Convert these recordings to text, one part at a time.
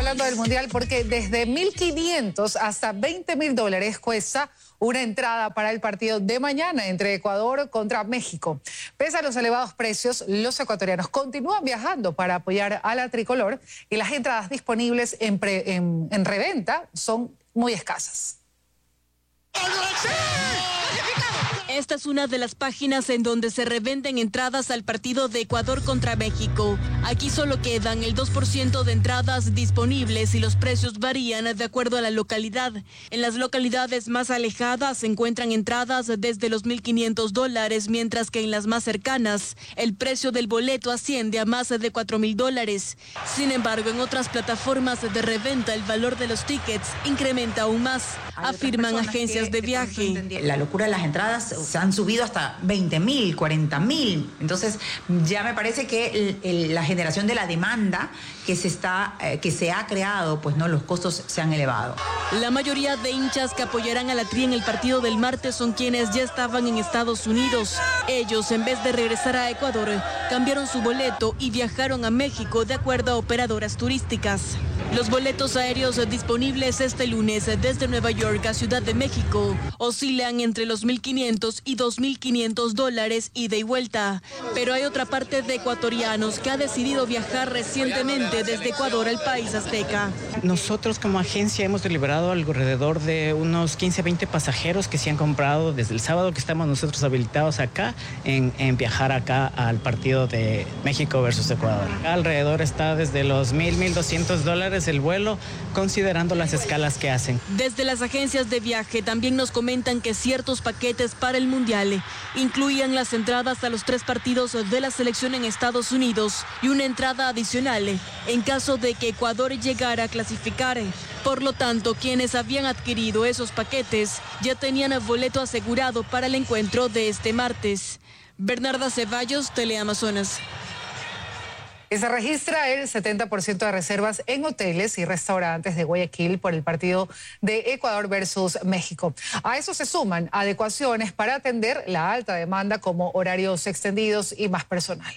hablando del Mundial porque desde $1.500 hasta $20.000 cuesta una entrada para el partido de mañana entre Ecuador contra México. Pese a los elevados precios, los ecuatorianos continúan viajando para apoyar a la tricolor y las entradas disponibles en reventa son muy escasas. Esta es una de las páginas en donde se revenden entradas al partido de Ecuador contra México. Aquí solo quedan el 2% de entradas disponibles y los precios varían de acuerdo a la localidad. En las localidades más alejadas se encuentran entradas desde los $1.500, mientras que en las más cercanas el precio del boleto asciende a más de $4.000. Sin embargo, en otras plataformas de reventa el valor de los tickets incrementa aún más, afirman agencias de viaje. La locura de las entradas se han subido hasta 20.000, 40.000. Entonces ya me parece que la generación de la demanda que se ha creado, pues no, los costos se han elevado. La mayoría de hinchas que apoyarán a la Tri en el partido del martes son quienes ya estaban en Estados Unidos. Ellos, en vez de regresar a Ecuador, cambiaron su boleto y viajaron a México de acuerdo a operadoras turísticas. Los boletos aéreos disponibles este lunes desde Nueva York a Ciudad de México oscilan entre los $1.500 y $2.500 ida y vuelta. Pero hay otra parte de ecuatorianos que ha decidido viajar recientemente desde Ecuador al país azteca. Nosotros como agencia hemos deliberado alrededor de unos 15-20 pasajeros que se han comprado desde el sábado que estamos nosotros habilitados acá en viajar acá al partido de México versus Ecuador. Alrededor está desde los $1.200 el vuelo, considerando las escalas que hacen. Desde las agencias de viaje también nos comentan que ciertos paquetes para el Mundial incluían las entradas a los 3 partidos de la selección en Estados Unidos y una entrada adicional en caso de que Ecuador llegara a clasificar. Por lo tanto, quienes habían adquirido esos paquetes ya tenían el boleto asegurado para el encuentro de este martes. Bernarda Ceballos, Teleamazonas. Y se registra el 70% de reservas en hoteles y restaurantes de Guayaquil por el partido de Ecuador versus México. A eso se suman adecuaciones para atender la alta demanda como horarios extendidos y más personal.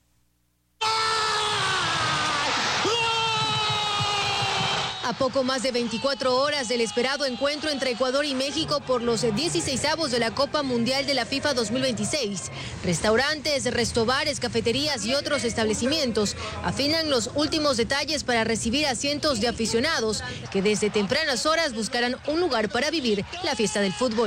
A poco más de 24 horas del esperado encuentro entre Ecuador y México por los 16avos de la Copa Mundial de la FIFA 2026, restaurantes, restobares, cafeterías y otros establecimientos afinan los últimos detalles para recibir a cientos de aficionados que desde tempranas horas buscarán un lugar para vivir la fiesta del fútbol.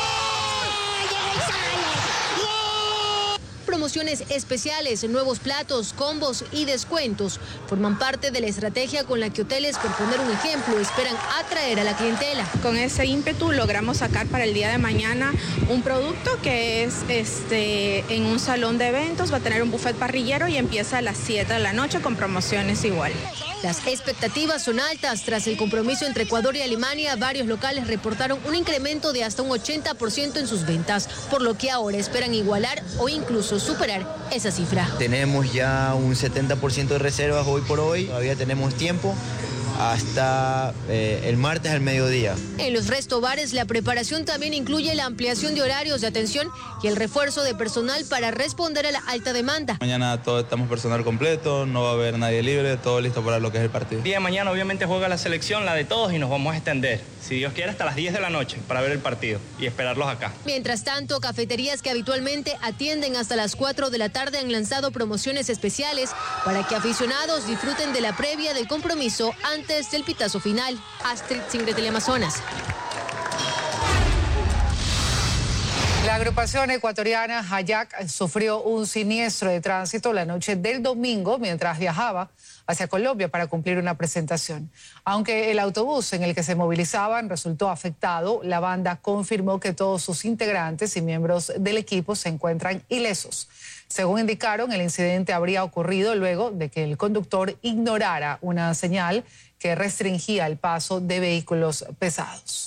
Promociones especiales, nuevos platos, combos y descuentos forman parte de la estrategia con la que hoteles, por poner un ejemplo, esperan atraer a la clientela. Con ese ímpetu logramos sacar para el día de mañana un producto que es en un salón de eventos, va a tener un buffet parrillero y empieza a las 7 de la noche con promociones igual. Las expectativas son altas. Tras el compromiso entre Ecuador y Alemania, varios locales reportaron un incremento de hasta un 80% en sus ventas, por lo que ahora esperan igualar o incluso superar esa cifra. Tenemos ya un 70% de reservas hoy por hoy, todavía tenemos tiempo hasta el martes al mediodía. En los restobares, la preparación también incluye la ampliación de horarios de atención y el refuerzo de personal para responder a la alta demanda. Mañana estamos personal completo, no va a haber nadie libre, todo listo para lo que es el partido. El día de mañana obviamente juega la selección, la de todos, y nos vamos a extender, si Dios quiere, hasta las 10 de la noche para ver el partido y esperarlos acá. Mientras tanto, cafeterías que habitualmente atienden hasta las 4 de la tarde han lanzado promociones especiales para que aficionados disfruten de la previa del compromiso antes del pitazo final. Astrid Singh de Teleamazonas. La agrupación ecuatoriana Hayak sufrió un siniestro de tránsito la noche del domingo mientras viajaba hacia Colombia para cumplir una presentación. Aunque el autobús en el que se movilizaban resultó afectado, la banda confirmó que todos sus integrantes y miembros del equipo se encuentran ilesos. Según indicaron, el incidente habría ocurrido luego de que el conductor ignorara una señal que restringía el paso de vehículos pesados.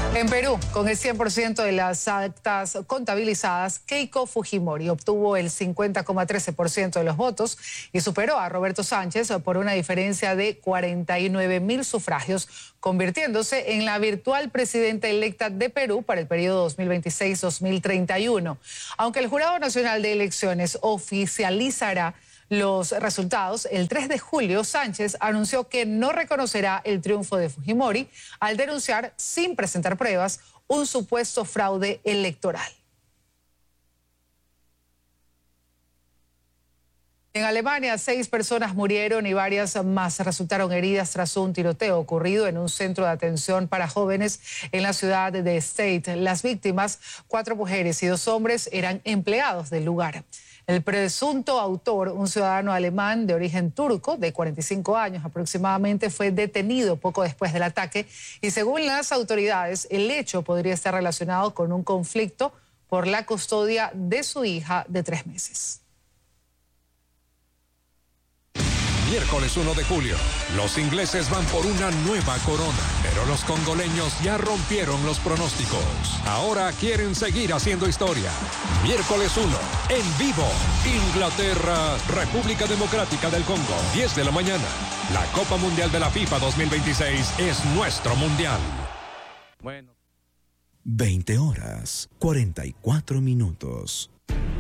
En Perú, con el 100% de las actas contabilizadas, Keiko Fujimori obtuvo el 50,13% de los votos y superó a Roberto Sánchez por una diferencia de 49.000 sufragios, convirtiéndose en la virtual presidenta electa de Perú para el periodo 2026-2031. Aunque el Jurado Nacional de Elecciones oficializará los resultados el 3 de julio, Sánchez anunció que no reconocerá el triunfo de Fujimori al denunciar, sin presentar pruebas, un supuesto fraude electoral. En Alemania, 6 personas murieron y varias más resultaron heridas tras un tiroteo ocurrido en un centro de atención para jóvenes en la ciudad de State. Las víctimas, 4 mujeres y 2 hombres, eran empleados del lugar. El presunto autor, un ciudadano alemán de origen turco de 45 años aproximadamente, fue detenido poco después del ataque y según las autoridades, el hecho podría estar relacionado con un conflicto por la custodia de su hija de 3 meses. Miércoles 1 de julio, los ingleses van por una nueva corona, pero los congoleños ya rompieron los pronósticos. Ahora quieren seguir haciendo historia. Miércoles 1, en vivo, Inglaterra, República Democrática del Congo, 10 de la mañana. La Copa Mundial de la FIFA 2026 es nuestro mundial. Bueno. 20 horas, 44 minutos.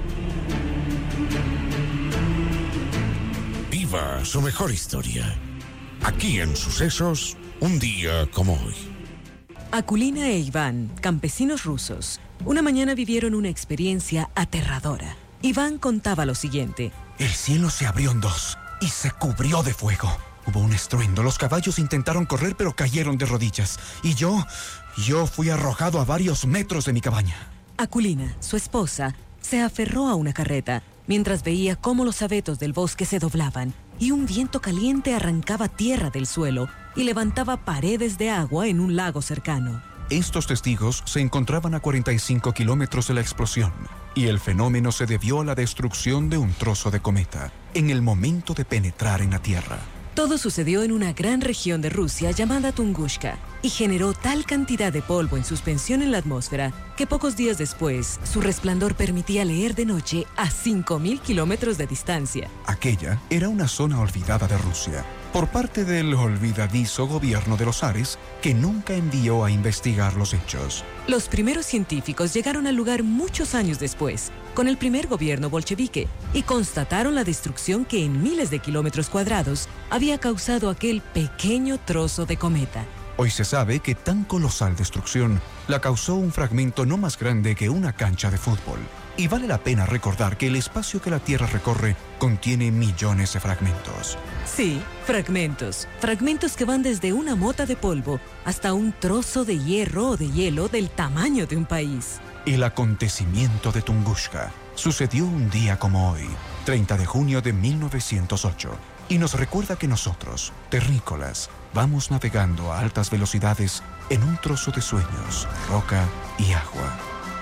Viva su mejor historia. Aquí en Sucesos, un día como hoy. Akulina e Iván, campesinos rusos, una mañana vivieron una experiencia aterradora. Iván contaba lo siguiente. El cielo se abrió en 2 y se cubrió de fuego. Hubo un estruendo, los caballos intentaron correr pero cayeron de rodillas. Y yo fui arrojado a varios metros de mi cabaña. Akulina, su esposa, se aferró a una carreta mientras veía cómo los abetos del bosque se doblaban y un viento caliente arrancaba tierra del suelo y levantaba paredes de agua en un lago cercano. Estos testigos se encontraban a 45 kilómetros de la explosión y el fenómeno se debió a la destrucción de un trozo de cometa en el momento de penetrar en la Tierra. Todo sucedió en una gran región de Rusia llamada Tunguska y generó tal cantidad de polvo en suspensión en la atmósfera que pocos días después su resplandor permitía leer de noche a 5.000 kilómetros de distancia. Aquella era una zona olvidada de Rusia por parte del olvidadizo gobierno de los zares que nunca envió a investigar los hechos. Los primeros científicos llegaron al lugar muchos años después, con el primer gobierno bolchevique, y constataron la destrucción que en miles de kilómetros cuadrados había causado aquel pequeño trozo de cometa. Hoy se sabe que tan colosal destrucción la causó un fragmento no más grande que una cancha de fútbol. Y vale la pena recordar que el espacio que la Tierra recorre contiene millones de fragmentos. Sí, fragmentos. Fragmentos que van desde una mota de polvo hasta un trozo de hierro o de hielo del tamaño de un país. El acontecimiento de Tunguska sucedió un día como hoy, 30 de junio de 1908, y nos recuerda que nosotros, terrícolas, vamos navegando a altas velocidades en un trozo de sueños, roca y agua.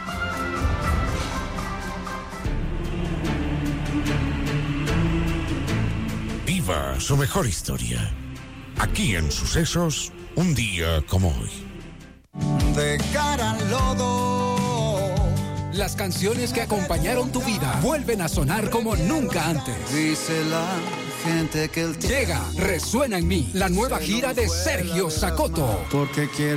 Viva su mejor historia. Aquí en Sucesos, un día como hoy. De cara al lodo. Las canciones que acompañaron tu vida vuelven a sonar como nunca antes. Dice la gente que el Llega Resuena en mí, la nueva gira de Sergio Sacoto. Porque quiero